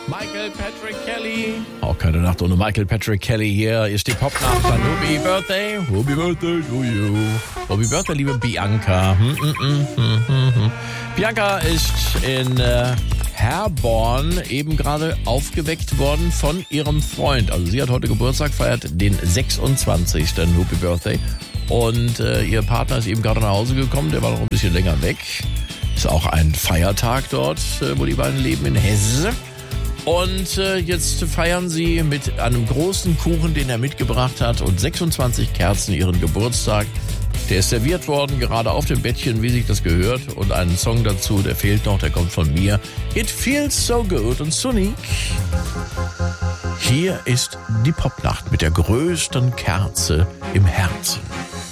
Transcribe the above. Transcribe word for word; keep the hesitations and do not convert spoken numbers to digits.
Michael Patrick Kelly. Auch keine Nacht ohne Michael Patrick Kelly. Hier ist die Popnacht von Happy Birthday. Happy Birthday to you. Happy Birthday, liebe Bianca. Hm, hm, hm, hm, hm. Bianca ist in äh, Herborn eben gerade aufgeweckt worden von ihrem Freund. Also sie hat heute Geburtstag, feiert den sechsundzwanzigsten Happy Birthday. Und äh, ihr Partner ist eben gerade nach Hause gekommen. Der war noch ein bisschen länger weg. Ist auch ein Feiertag dort, äh, wo die beiden leben, in Hesse. Und äh, jetzt feiern sie mit einem großen Kuchen, den er mitgebracht hat, und sechsundzwanzig Kerzen ihren Geburtstag. Der ist serviert worden, gerade auf dem Bettchen, wie sich das gehört. Und einen Song dazu, der fehlt noch, der kommt von mir. It feels so good. Und Sonic, hier ist die Popnacht mit der größten Kerze im Herzen.